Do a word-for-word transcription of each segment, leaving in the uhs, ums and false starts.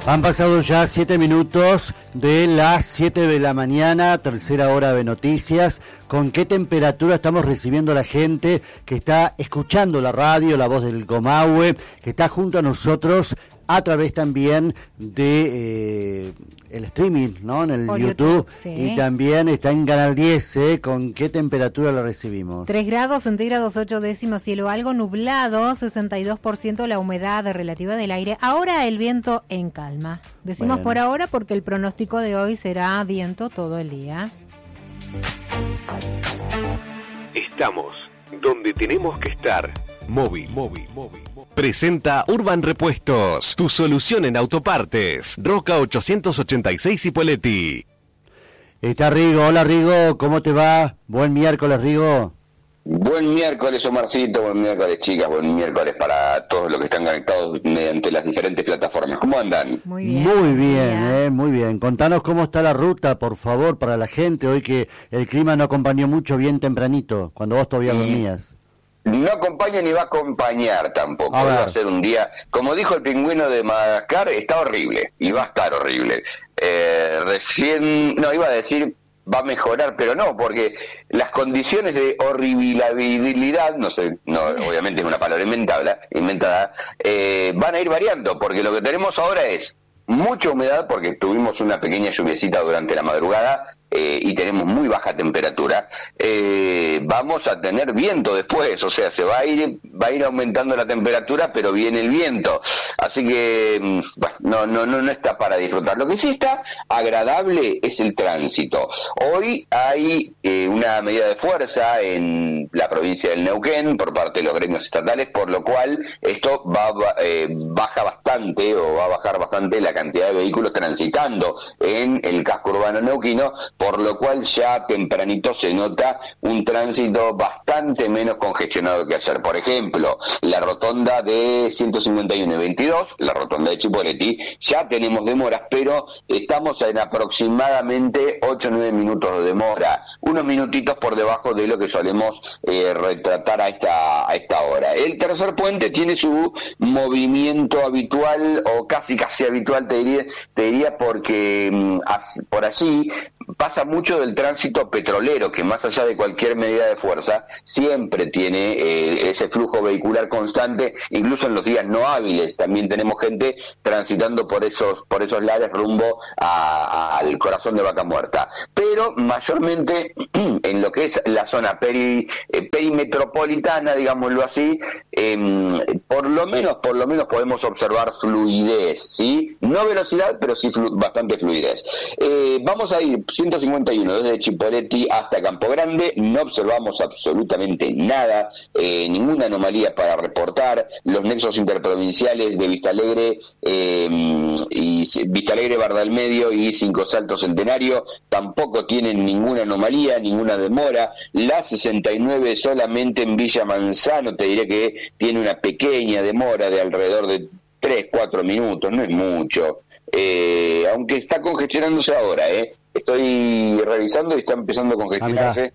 Han pasado ya siete minutos de las siete de la mañana, tercera hora de noticias. ¿Con qué temperatura estamos recibiendo a la gente que está escuchando la radio, la voz del Comahue, que está junto a nosotros a través también de eh, el streaming, ¿no? En el Por YouTube, YouTube, sí. Y también está en Canal diez, ¿eh? ¿Con qué temperatura la recibimos? tres grados centígrados, ocho décimos, cielo algo nublado, sesenta y dos por ciento la humedad relativa del aire. Ahora el viento en calma. Decimos Bueno. por ahora porque el pronóstico de hoy será viento todo el día. Estamos donde tenemos que estar. Móvil, móvil, móvil. Presenta Urban Repuestos, tu solución en autopartes. Roca ochocientos ochenta y seis Cipolletti. Está Rigo. Hola Rigo, ¿cómo te va? Buen miércoles, Rigo. Buen miércoles, Omarcito, buen miércoles, chicas, buen miércoles para todos los que están conectados mediante las diferentes plataformas. ¿Cómo andan? Muy bien. Muy bien, eh, muy bien. Contanos cómo está la ruta, por favor, para la gente, hoy que el clima no acompañó mucho, bien tempranito, cuando vos todavía Sí. dormías. No acompaña ni va a acompañar tampoco. A ver. Va a ser un día, como dijo el pingüino de Madagascar, está horrible y va a estar horrible. Eh, recién, no, iba a decir va a mejorar, pero no, porque las condiciones de horribilidad, no sé, no, obviamente es una palabra inventada, inventada eh, van a ir variando, porque lo que tenemos ahora es mucha humedad, porque tuvimos una pequeña lluviecita durante la madrugada, eh, y tenemos muy baja temperatura. Eh, vamos a tener viento después, o sea, se va a ir va a ir aumentando la temperatura, pero viene el viento, así que bueno, no no no no está para disfrutar. Lo que sí está agradable es el tránsito. Hoy hay eh, una medida de fuerza en la provincia del Neuquén por parte de los gremios estatales, por lo cual esto va eh, baja bastante o va a bajar bastante la cantidad de vehículos transitando en el casco urbano neuquino, por lo cual ya tempranito se nota un tránsito bastante menos congestionado que ayer. Por ejemplo, la rotonda de ciento cincuenta y uno y veintidós, la rotonda de Cipolletti, ya tenemos demoras, pero estamos en aproximadamente ocho o nueve minutos de demora, unos minutitos por debajo de lo que solemos eh, retratar a esta, a esta hora. El tercer puente tiene su movimiento habitual, o casi casi habitual, te diría, te diría porque mm, as, por allí pasa mucho del tránsito petrolero, que más allá de cualquier medida de fuerza, siempre tiene eh, ese flujo vehicular constante, incluso en los días no hábiles, también tenemos gente transitando por esos por esos lares rumbo a, a, al corazón de Vaca Muerta. Pero mayormente en lo que es la zona peri, eh, perimetropolitana, digámoslo así, eh, por lo menos, por lo menos podemos observar fluidez, ¿sí? No velocidad, pero sí flu- bastante fluidez. Eh, vamos a ir ciento cincuenta y uno desde Cipolletti hasta Campo Grande, no observamos absolutamente nada, eh, ninguna anomalía para reportar. Los nexos interprovinciales de Vistalegre eh, y Vistalegre, Barda del Medio y Cinco Saltos Centenario tampoco tienen ninguna anomalía, ninguna demora. La sesenta y nueve solamente en Villa Manzano, te diré que tiene una pequeña demora de alrededor de tres, cuatro minutos, no es mucho. Eh, aunque está congestionándose ahora, eh. Estoy revisando y está empezando a congestionarse.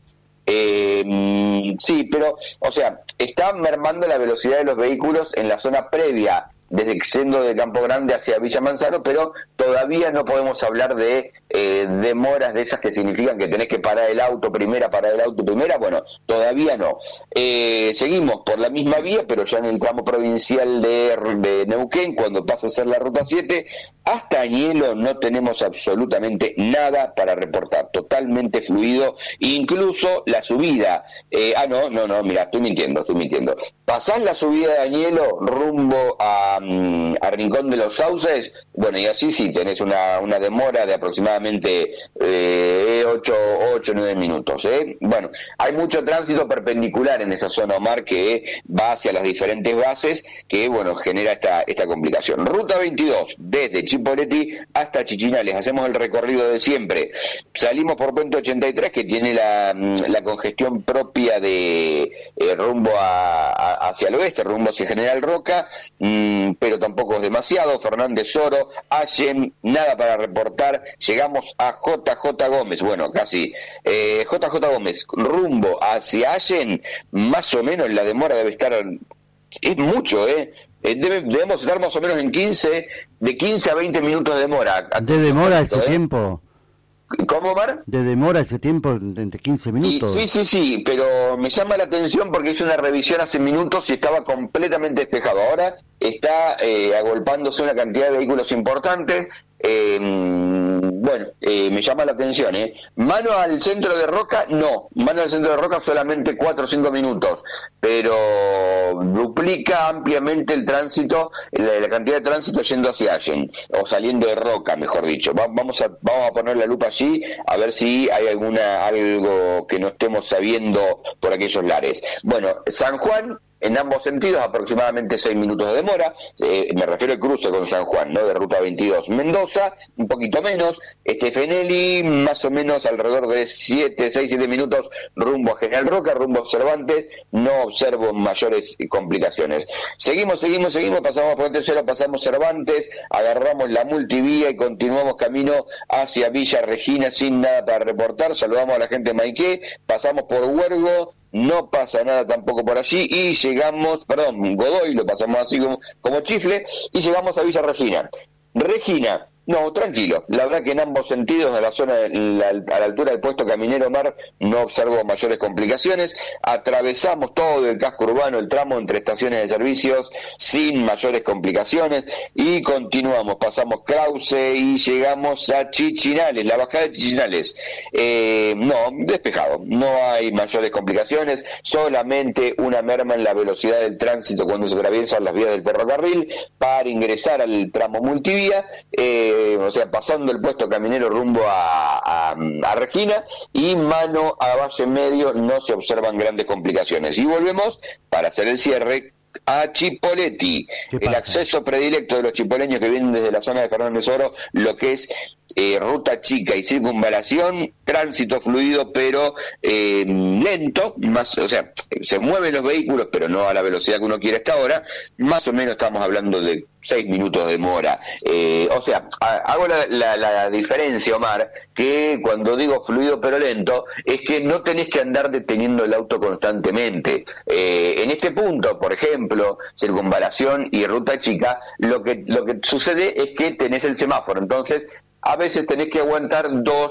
Eh, sí, pero, o sea, está mermando la velocidad de los vehículos en la zona previa, desde yendo de Campo Grande hacia Villa Manzano, pero todavía no podemos hablar de eh, demoras de esas que significan que tenés que parar el auto primera, parar el auto primera. Bueno, todavía no. Eh, seguimos por la misma vía, pero ya en el tramo provincial de, de Neuquén, cuando pasa a ser la ruta siete, hasta Añelo no tenemos absolutamente nada para reportar, totalmente fluido, incluso la subida. Eh, ah, no, no, no, mira, estoy mintiendo, estoy mintiendo. Pasás la subida de Añelo rumbo a, a Rincón de los Sauces, bueno, y así sí tenés una, una demora de aproximadamente eh, ocho o nueve minutos. ¿eh? Bueno, hay mucho tránsito perpendicular en esa zona, Omar, que va hacia las diferentes bases, que bueno, genera esta, esta complicación. Ruta veintidós, desde Cipolletti hasta Chichinales, hacemos el recorrido de siempre. Salimos por Puente ochenta y tres, que tiene la, la congestión propia de eh, rumbo a, a, hacia el oeste, rumbo hacia General Roca, mmm, pero tampoco es demasiado. Fernández Oro, Allen, nada para reportar. Llegamos a J J Gómez, bueno, casi. Eh, J J Gómez, rumbo hacia Allen, más o menos la demora debe estar, es mucho, ¿eh? eh, debe, debemos estar más o menos en quince, de quince a veinte minutos de demora. ¿De demora ese ¿eh? tiempo? ¿Cómo, Omar? ¿De demora ese tiempo entre quince minutos? Y, sí, sí, sí, pero me llama la atención porque hice una revisión hace minutos y estaba completamente despejado. Ahora está eh, agolpándose una cantidad de vehículos importantes. Eh, bueno, eh, me llama la atención, ¿eh? Mano al centro de Roca, no. Mano al centro de Roca solamente cuatro o cinco minutos, pero duplica ampliamente el tránsito, la, la cantidad de tránsito yendo hacia Allen, o saliendo de Roca, mejor dicho. Va, vamos a vamos a poner la lupa allí, a ver si hay alguna algo que no estemos sabiendo por aquellos lares. Bueno, San Juan, en ambos sentidos, aproximadamente seis minutos de demora, eh, me refiero al cruce con San Juan, ¿no? De ruta veintidós. Mendoza, un poquito menos. Estefenelli, más o menos alrededor de siete, seis, siete minutos rumbo a General Roca, rumbo a Cervantes. No observo mayores complicaciones. Seguimos, seguimos, seguimos, pasamos por Puente Cero, pasamos Cervantes, agarramos la multivía y continuamos camino hacia Villa Regina sin nada para reportar. Saludamos a la gente de Maiqué, pasamos por Huergo, no pasa nada tampoco por allí, y llegamos, perdón, Godoy, lo pasamos así como, como chifle, y llegamos a Villa Regina. Regina, no, tranquilo, la verdad que en ambos sentidos, a la zona, la, a la altura del puesto Caminero Mar, no observo mayores complicaciones. Atravesamos todo el casco urbano, el tramo entre estaciones de servicios, sin mayores complicaciones, y continuamos, pasamos Krause y llegamos a Chichinales, la bajada de Chichinales. Eh, no, despejado, no hay mayores complicaciones, solamente una merma en la velocidad del tránsito cuando se atraviesan las vías del ferrocarril para ingresar al tramo multivía, eh, o sea, pasando el puesto Caminero rumbo a, a, a Regina, y mano a Valle Medio no se observan grandes complicaciones. Y volvemos para hacer el cierre a Chipoleti, el acceso predilecto de los chipoleños que vienen desde la zona de Fernández Oro, lo que es eh, ruta chica y circunvalación, tránsito fluido pero eh, lento, más, o sea, se mueven los vehículos pero no a la velocidad que uno quiere hasta ahora. Más o menos estamos hablando de seis minutos de demora, eh, o sea, hago la, la, la diferencia, Omar, que cuando digo fluido pero lento, es que no tenés que andar deteniendo el auto constantemente. Eh, en este punto, por ejemplo, circunvalación y ruta chica, lo que, lo que sucede es que tenés el semáforo, entonces a veces tenés que aguantar dos,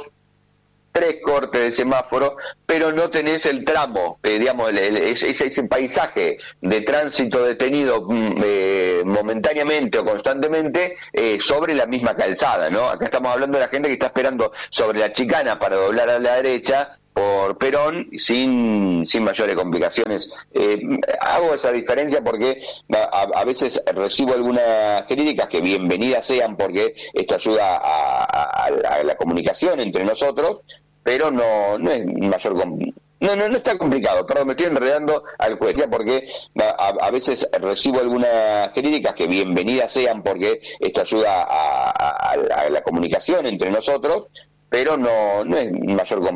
tres cortes de semáforo, pero no tenés el tramo, eh, digamos, el, el, ese, ese paisaje de tránsito detenido eh, momentáneamente o constantemente eh, sobre la misma calzada, ¿no? Acá estamos hablando de la gente que está esperando sobre la chicana para doblar a la derecha por Perón sin sin mayores complicaciones. Eh, hago esa diferencia porque a, a veces recibo algunas críticas que bienvenidas sean, porque esto ayuda a, a, a la comunicación entre nosotros, pero no no es mayor no no no está complicado. Perdón, me estoy enredando al juez, porque a, a veces recibo algunas críticas que bienvenidas sean, porque esto ayuda a, a, a la comunicación entre nosotros, pero no no es mayor